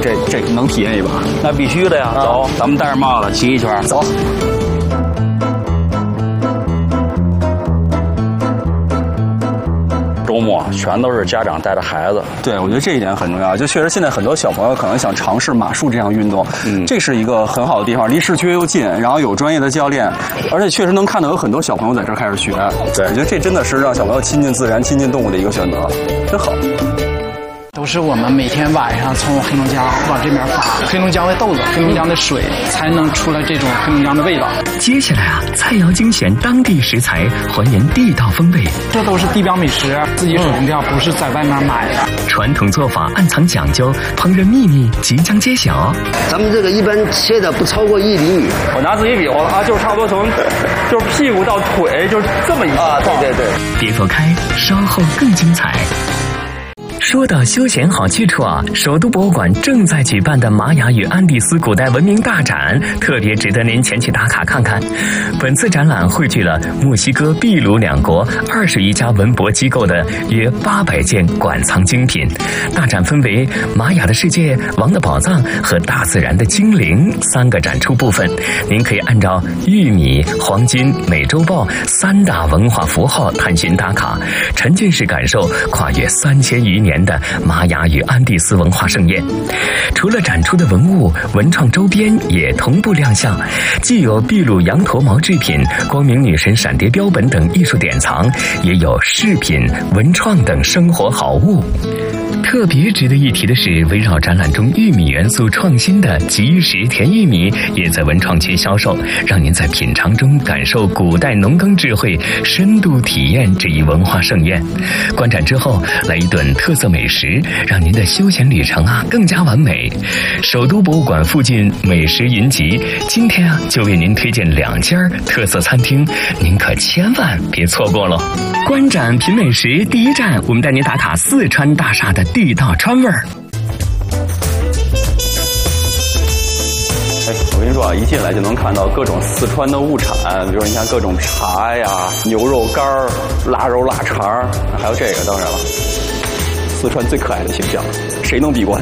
这能体验一把？ 那必须的呀！走，咱们戴上帽子骑一圈， 走。 周末全都是家长带着孩子。 对，我觉得这一点很重要。就确实现在很多小朋友可能想尝试马术这项运动，这是一个很好的地方，离市区又近，然后有专业的教练，而且确实能看到有很多小朋友在这儿开始学。对，我觉得这真的是让小朋友亲近自然、亲近动物的一个选择，真好。 都是我们每天晚上从黑龙江往这边发黑龙江的豆子、黑龙江的水，才能出来这种黑龙江的味道。 接下来啊，菜肴精选当地食材，还原地道风味。 这都是地标美食，自己手工调，不是在外面买的。 传统做法暗藏讲究，烹饪秘密即将揭晓。 咱们这个一般切的不超过1厘米。 我拿自己比划了啊，就是差不多从就是屁股到腿就是这么一啊，对。 别走开，稍后更精彩。说到休闲好去处啊，首都博物馆正在举办的玛雅与安第斯古代文明大展，特别值得您前去打卡看看。本次展览汇聚了墨西哥、秘鲁两国20余家文博机构的约800件馆藏精品。大展分为玛雅的世界、王的宝藏和大自然的精灵3个展出部分。您可以按照玉米、黄金、美洲豹3大文化符号探寻打卡，沉浸式感受跨越3000余年的玛雅与安第斯文化盛宴。除了展出的文物，文创周边也同步亮相，既有秘鲁羊驼毛制品、光明女神闪蝶标本等艺术典藏，也有饰品、文创等生活好物。特别值得一提的是，围绕展览中玉米元素创新的即食甜玉米也在文创区销售，让您在品尝中感受古代农耕智慧，深度体验这一文化盛宴。观展之后来一顿特色美食，让您的休闲旅程更加完美。首都博物馆附近美食云集，今天就为您推荐2家特色餐厅，您可千万别错过了。观展品美食第一站，我们带您打卡四川大厦的地道川味儿。 我跟你说啊，一进来就能看到各种四川的物产，比如你看各种茶呀、牛肉干儿、腊肉、腊肠，还有这个，当然了，四川最可爱的形象，谁能比过他？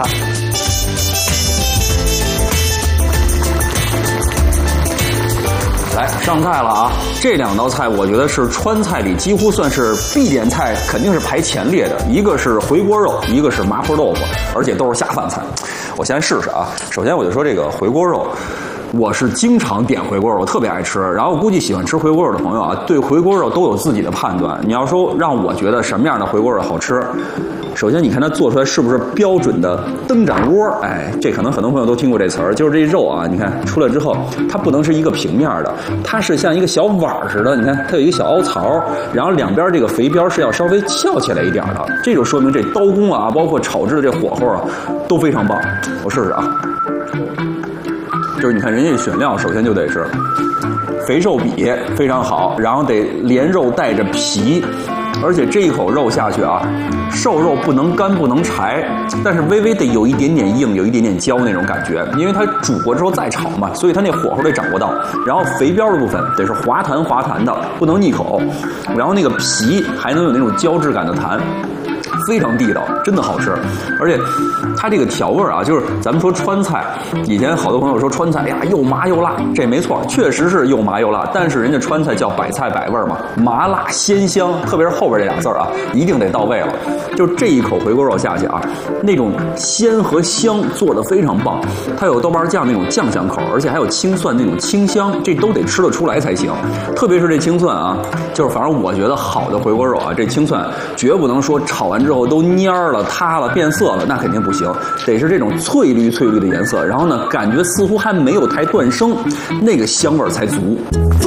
来上菜了啊！这2道菜我觉得是川菜里几乎算是必点菜，肯定是排前列的。一个是回锅肉，一个是麻婆豆腐，而且都是下饭菜。我先试试啊！首先我就说这个回锅肉，我是经常点回锅肉，我特别爱吃。然后我估计喜欢吃回锅肉的朋友啊，对回锅肉都有自己的判断。你要说让我觉得什么样的回锅肉好吃，首先你看它做出来是不是标准的灯盏窝？哎，这可能很多朋友都听过这词儿，就是这肉啊，你看出来之后，它不能是一个平面的，它是像一个小碗似的。你看它有一个小凹槽，然后两边这个肥边是要稍微翘起来一点的，这就说明这刀工啊，包括炒制的这火候啊，都非常棒。我试试啊，就是你看人家选料，首先就得是肥瘦比非常好，然后得连肉带着皮。而且这一口肉下去啊，瘦肉不能干不能柴，但是微微得有一点点硬，有一点点焦那种感觉，因为它煮过之后再炒嘛，所以它那火候得掌握到。然后肥膘的部分得是滑弹滑弹的，不能腻口，然后那个皮还能有那种胶质感的弹。非常地道，真的好吃。而且它这个调味啊，就是咱们说川菜，以前好多朋友说川菜呀又麻又辣，这没错，确实是又麻又辣。但是人家川菜叫百菜百味嘛，麻辣鲜香，特别是后边这俩字啊，一定得到位了。就这一口回锅肉下去啊，那种鲜和香做得非常棒。它有豆瓣酱那种酱香口，而且还有青蒜那种清香，这都得吃得出来才行。特别是这青蒜啊，就是反正我觉得好的回锅肉啊，这青蒜绝不能说炒完之后都蔫了、塌了、变色了，那肯定不行，得是这种翠绿翠绿的颜色。然后呢，感觉似乎还没有太断生，那个香味才足。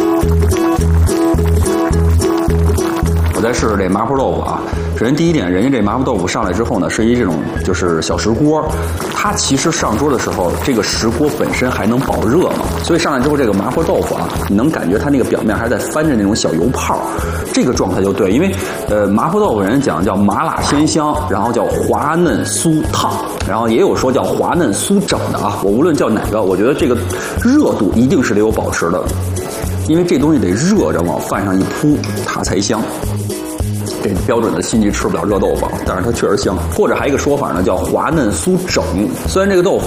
我再试试这麻婆豆腐啊。首先第一点，人家这麻婆豆腐上来之后呢，是一这种就是小石锅，它其实上桌的时候，这个石锅本身还能保热嘛，所以上来之后这个麻婆豆腐啊，你能感觉它那个表面还在翻着那种小油泡，这个状态就对。因为麻婆豆腐人家讲叫麻辣鲜香，然后叫滑嫩酥烫，然后也有说叫滑嫩酥整的啊。我无论叫哪个，我觉得这个热度一定是得有保持的，因为这东西得热着往饭上一铺，它才香。这标准的心机吃不了热豆腐，但是它确实香。或者还有一个说法呢，叫滑嫩酥整。虽然这个豆腐